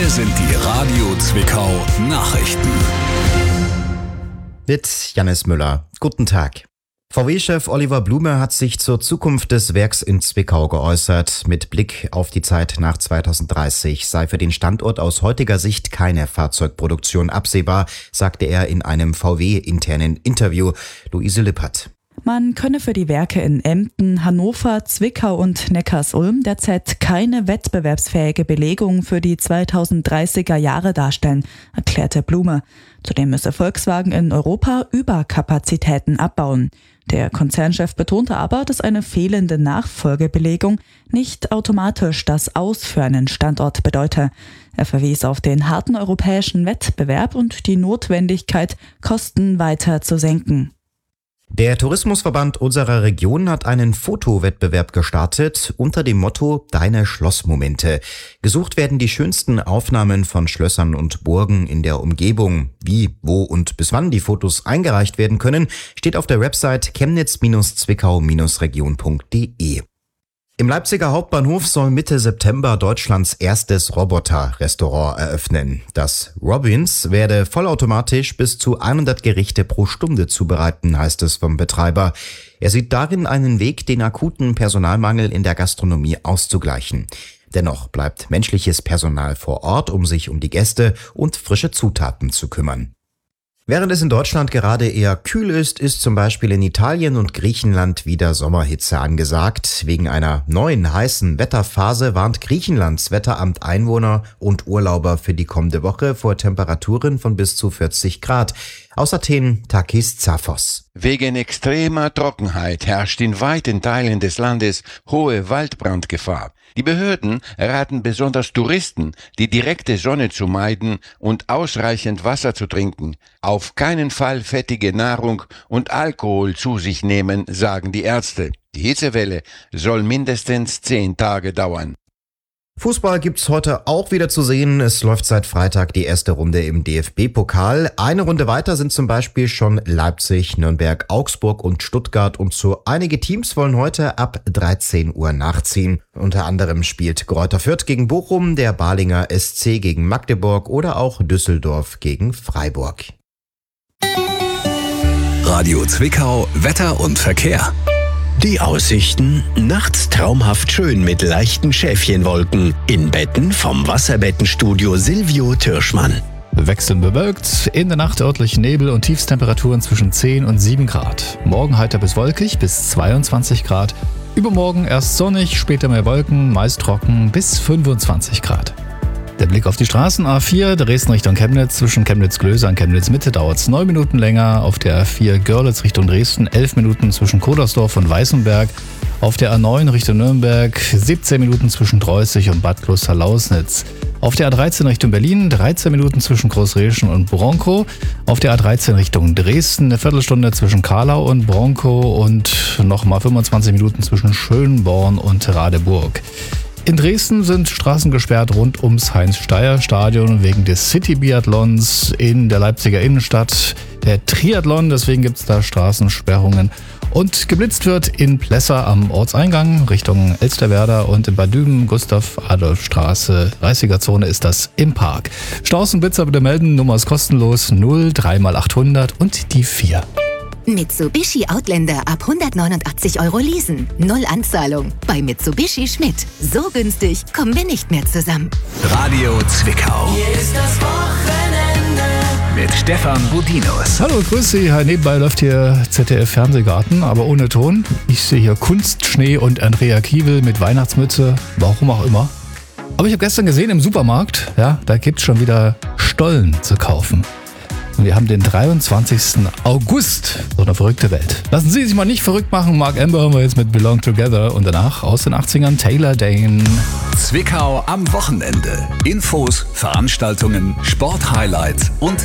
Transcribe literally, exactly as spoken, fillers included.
Hier sind die Radio Zwickau Nachrichten. Mit Jannis Müller. Guten Tag. V W-Chef Oliver Blume hat sich zur Zukunft des Werks in Zwickau geäußert. Mit Blick auf die Zeit nach zweitausenddreißig sei für den Standort aus heutiger Sicht keine Fahrzeugproduktion absehbar, sagte er in einem V W-internen Interview. Luise Lippert. Man könne für die Werke in Emden, Hannover, Zwickau und Neckarsulm derzeit keine wettbewerbsfähige Belegung für die zweitausenddreißiger Jahre darstellen, erklärte Blume. Zudem müsse Volkswagen in Europa Überkapazitäten abbauen. Der Konzernchef betonte aber, dass eine fehlende Nachfolgebelegung nicht automatisch das Aus für einen Standort bedeute. Er verwies auf den harten europäischen Wettbewerb und die Notwendigkeit, Kosten weiter zu senken. Der Tourismusverband unserer Region hat einen Fotowettbewerb gestartet unter dem Motto Deine Schlossmomente. Gesucht werden die schönsten Aufnahmen von Schlössern und Burgen in der Umgebung. Wie, wo und bis wann die Fotos eingereicht werden können, steht auf der Website chemnitz zwickau region punkt de. Im Leipziger Hauptbahnhof soll Mitte September Deutschlands erstes Roboter-Restaurant eröffnen. Das Robins werde vollautomatisch bis zu hundert Gerichte pro Stunde zubereiten, heißt es vom Betreiber. Er sieht darin einen Weg, den akuten Personalmangel in der Gastronomie auszugleichen. Dennoch bleibt menschliches Personal vor Ort, um sich um die Gäste und frische Zutaten zu kümmern. Während es in Deutschland gerade eher kühl ist, ist zum Beispiel in Italien und Griechenland wieder Sommerhitze angesagt. Wegen einer neuen heißen Wetterphase warnt Griechenlands Wetteramt Einwohner und Urlauber für die kommende Woche vor Temperaturen von bis zu vierzig Grad. Aus Athen Takis Zaphos. Wegen extremer Trockenheit herrscht in weiten Teilen des Landes hohe Waldbrandgefahr. Die Behörden raten besonders Touristen, die direkte Sonne zu meiden und ausreichend Wasser zu trinken. Auf keinen Fall fettige Nahrung und Alkohol zu sich nehmen, sagen die Ärzte. Die Hitzewelle soll mindestens zehn Tage dauern. Fußball gibt's heute auch wieder zu sehen. Es läuft seit Freitag die erste Runde im D F B-Pokal. Eine Runde weiter sind zum Beispiel schon Leipzig, Nürnberg, Augsburg und Stuttgart. Und so einige Teams wollen heute ab dreizehn Uhr nachziehen. Unter anderem spielt Greuther Fürth gegen Bochum, der Balinger S C gegen Magdeburg oder auch Düsseldorf gegen Freiburg. Radio Zwickau, Wetter und Verkehr. Die Aussichten: nachts traumhaft schön mit leichten Schäfchenwolken. In Betten vom Wasserbettenstudio Silvio Türschmann. Wechselnd bewölkt, in der Nacht örtlich Nebel und Tiefstemperaturen zwischen zehn und sieben Grad. Morgen heiter bis wolkig bis zweiundzwanzig Grad. Übermorgen erst sonnig, später mehr Wolken, meist trocken bis fünfundzwanzig Grad. Der Blick auf die Straßen: A vier, Dresden Richtung Chemnitz, zwischen Chemnitz-Glöser und Chemnitz-Mitte dauert es neun Minuten länger. Auf der A vier Görlitz Richtung Dresden elf Minuten zwischen Kodersdorf und Weißenberg. Auf der A neun Richtung Nürnberg siebzehn Minuten zwischen Dreußig und Bad Kloster-Lausnitz. Auf der A dreizehn Richtung Berlin dreizehn Minuten zwischen Großreschen und Bronkow. Auf der A dreizehn Richtung Dresden eine Viertelstunde zwischen Karlau und Bronkow und nochmal fünfundzwanzig Minuten zwischen Schönborn und Radeburg. In Dresden sind Straßen gesperrt rund ums Heinz-Steier-Stadion wegen des City-Biathlons. In der Leipziger Innenstadt der Triathlon, deswegen gibt es da Straßensperrungen. Und geblitzt wird in Plesser am Ortseingang Richtung Elsterwerda und in Bad Düben, Gustav-Adolf-Straße, dreißiger Zone ist das im Park. Staus und Blitzer bitte melden, Nummer ist kostenlos, null drei mal achthundert und die vier. Mitsubishi Outlander ab hundertneunundachtzig Euro leasen. Null Anzahlung. Bei Mitsubishi Schmidt. So günstig kommen wir nicht mehr zusammen. Radio Zwickau. Hier ist das Wochenende. Mit Stefan Budinus. Hallo, grüß Sie. Nebenbei läuft hier Z D F Fernsehgarten, aber ohne Ton. Ich sehe hier Kunstschnee und Andrea Kiewel mit Weihnachtsmütze, warum auch immer. Aber ich habe gestern gesehen im Supermarkt, ja, da gibt es schon wieder Stollen zu kaufen. Und wir haben den dreiundzwanzigsten August. So eine verrückte Welt. Lassen Sie sich mal nicht verrückt machen. Mark Amber haben wir jetzt mit Belong Together. Und danach aus den achtzigern Taylor Dane. Zwickau am Wochenende. Infos, Veranstaltungen, Sporthighlights und